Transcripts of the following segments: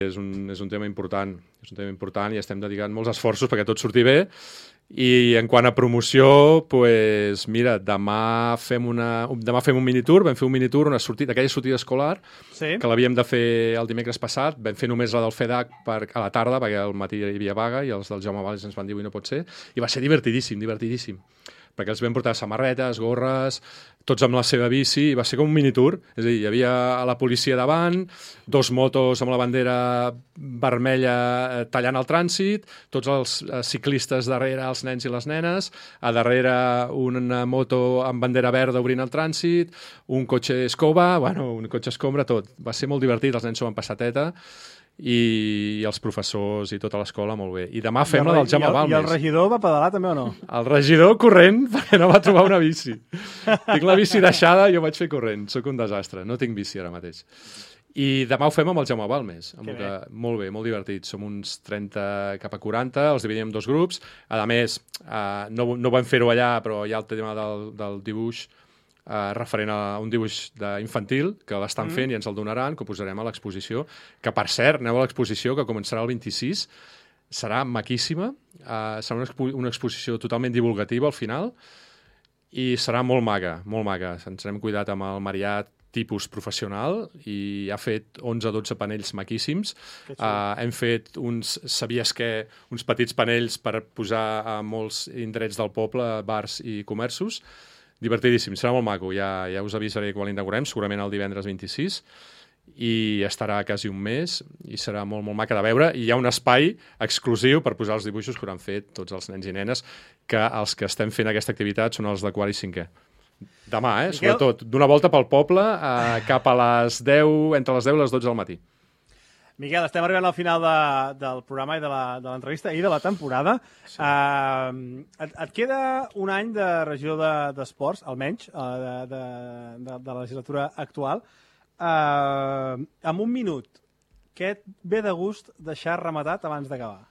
És un tema important, i estem dedicant molts esforços perquè tot surti bé. I en quant a promoció, pues, mira, demà fem un minitour, vam fer un minitour, aquella sortida escolar, sí, que l'havíem de fer el dimecres passat, vam fer només la del FEDAC a la tarda, perquè al matí hi havia vaga, i els del Jaume Valls ens van dir avui no pot ser, i va ser divertidíssim, perquè els vam portar samarretes, gorres, tots amb la seva bici, i va ser com un minitour, és a dir, hi havia la policia davant, 2 motos amb la bandera vermella tallant el trànsit, tots els ciclistes darrere, els nens i les nenes, a darrere una moto amb bandera verda obrint el trànsit, un cotxe escombra, tot. Va ser molt divertit, els nens s'ho van passar teta, i els professors i tota l'escola molt bé. I demà fem la del Jaume Balmes. I el regidor va pedalar també o no? El regidor corrent, perquè no va trobar una bici. Tinc la bici deixada i jo vaig fer corrent. Soc un desastre, no tinc bici ara mateix. I demà ho fem amb el Jaume Balmes. Molt bé, molt divertit. Som uns 30 cap a 40, els dividim en 2 grups. A més, no vam fer-ho allà, però hi ha el tema del dibuix, referent a un dibuix infantil que l'estan fent i ens el donaran, que ho posarem a l'exposició, que per cert, aneu a l'exposició que començarà el 26, serà maquíssima, serà una exposició totalment divulgativa al final i serà molt maca, molt maca. Ens hem cuidat amb el Mariat tipus professional i ha fet 11-12 panells maquíssims. Hem fet uns petits panells per posar a molts indrets del poble, bars i comerços. Divertidíssim, serà molt maco, ja us avisaré quan l'inaugurem, segurament el divendres 26, i estarà quasi un mes, i serà molt, molt maca de veure, i hi ha un espai exclusiu per posar els dibuixos que hauran fet tots els nens i nenes, que els que estem fent aquesta activitat són els de quart i cinquè. Demà, sobretot, d'una volta pel poble, cap a les 10, entre les 10 i les 12 del matí. Miquel, estem arribant al final del programa i de l'entrevista i de la temporada. Sí. Et queda un any de regidor d'esports, almenys, de la legislatura actual. En un minut, què et ve de gust deixar rematat abans d'acabar?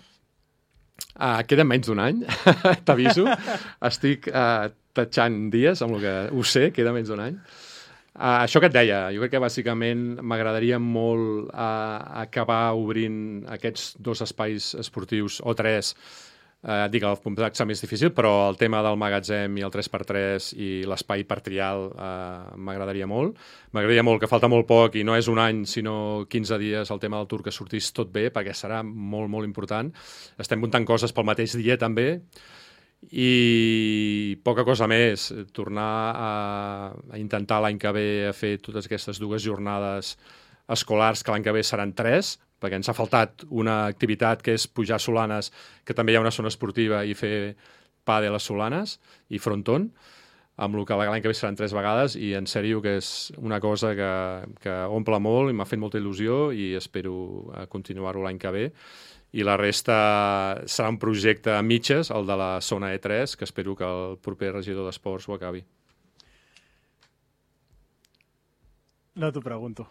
Queda menys d'un any, t'aviso. Estic tatxant dies, amb el que ho sé, queda menys d'un any. Això que et deia, jo crec que bàsicament m'agradaria molt acabar obrint aquests 2 espais esportius, o 3, dic, el complexe més difícil, però el tema del magatzem i el 3x3 i l'espai per trial m'agradaria molt. M'agradaria molt, que falta molt poc i no és un any, sinó 15 dies, el tema del Tour que sortís tot bé, perquè serà molt, molt important. Estem muntant coses pel mateix dia, també, i poca cosa més, tornar a intentar l'any que ve a fer totes aquestes 2 jornades escolars, que l'any que ve seran 3, perquè ens ha faltat una activitat que és pujar a Solanes, que també hi ha una zona esportiva, i fer pàdel a Solanes i fronton, amb el que l'any que ve seran 3 vegades, i en sèrio que és una cosa que omple molt i m'ha fet molta il·lusió, i espero continuar-ho l'any que ve. I la resta serà un projecte a mitges, el de la zona E3, que espero que el proper regidor d'Esports ho acabi. No t'ho pregunto.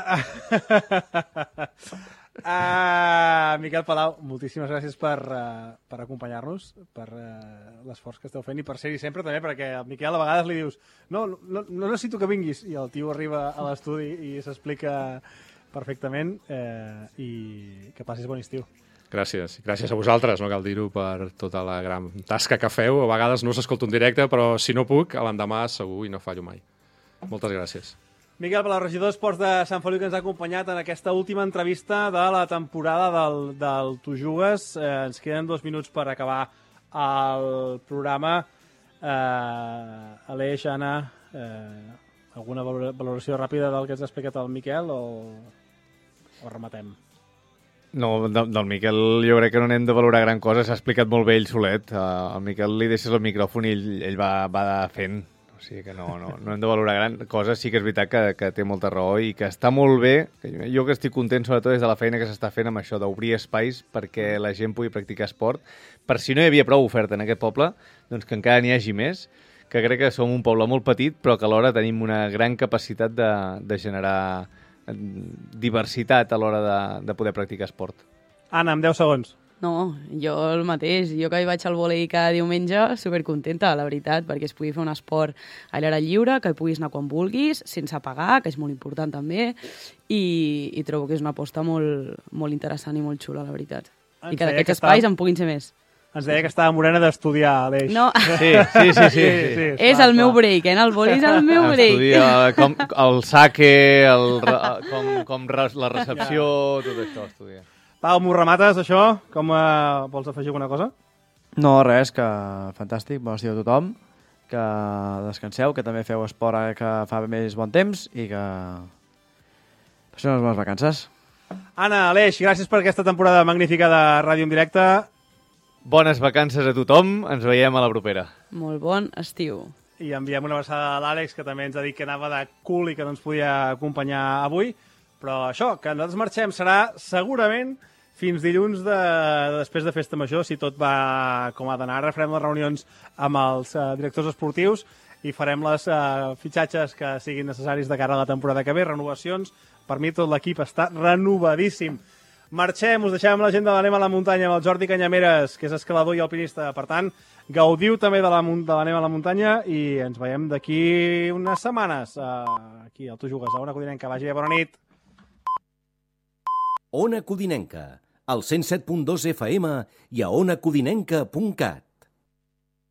Miquel Palau, moltíssimes gràcies per acompanyar-nos, per l'esforç que esteu fent i per ser-hi sempre també, perquè al Miquel a vegades li dius no necessito que vinguis, i el tio arriba a l'estudi i s'explica perfectament, i que passis bon estiu. Gràcies a vosaltres, no cal dir-ho, per tota la gran tasca que feu. A vegades no us escolto en directe, però si no puc, a l'endemà segur i no fallo mai. Moltes gràcies. Miquel Palau, regidor d'Esports de Sant Feliu, que ens ha acompanyat en aquesta última entrevista de la temporada del Tu Jugues. Ens queden 2 minuts per acabar el programa. Aleix, Anna, alguna valoració ràpida del que ens ha explicat el Miquel o rematem? No, del Miquel jo crec que no n'hem de valorar gran cosa, s'ha explicat molt bé ell solet. Al Miquel li deixes el micròfon i ell va fent, o sigui que no hem de valorar gran cosa. Sí que és veritat que té molta raó i que està molt bé. Jo que estic content sobretot és de la feina que s'està fent amb això d'obrir espais perquè la gent pugui practicar esport, per si no hi havia prou oferta en aquest poble, doncs que encara n'hi hagi més, que crec que som un poble molt petit però que alhora tenim una gran capacitat de generar diversitat a l'hora de poder practicar esport. Anna, en 10 segons. No, jo el mateix. Jo que hi vaig al vòlei cada diumenge, supercontenta, la veritat, perquè es pugui fer un esport a l'aire lliure, que hi puguis anar quan vulguis, sense pagar, que és molt important també, i trobo que és una aposta molt interessant i molt xula, la veritat. I que d'aquests espais en puguin ser més. Ens deia que estava morena d'estudiar, Aleix. No. Sí. És el meu break, el vòlei és el meu break. Estudia com el saque, com la recepció, tot això estudia. Pau, m'ho remates, això? Com vols afegir alguna cosa? No, res, que fantàstic, bon estiu a tothom, que descanseu, que també feu esport ara que fa més bon temps i que passeu unes bones vacances. Anna, Aleix, gràcies per aquesta temporada magnífica de Ràdio en Directe. Bones vacances a tothom, ens veiem a la propera. Molt bon estiu. I enviem una abraçada a l'Àlex, que també ens ha dit que anava de cul i que no ens podia acompanyar avui. Però això, que nosaltres marxem, serà segurament fins dilluns després de Festa Major, si tot va com ha d'anar. Ara farem les reunions amb els directors esportius i farem les fitxatges que siguin necessaris de cara a la temporada que ve, renovacions. Per mi tot l'equip està renovadíssim. Marxem, us deixem amb la gent de l'Anem a la Muntanya, amb el Jordi Canyameres, que és escalador i alpinista. Per tant, gaudiu també de l'Anem a la Muntanya i ens veiem d'aquí unes setmanes. Aquí, al Tu Jugues, a Ona Codinenca. Vagi bé, bona nit. Ona Codinenca, al 107.2 FM i a onacodinenca.cat.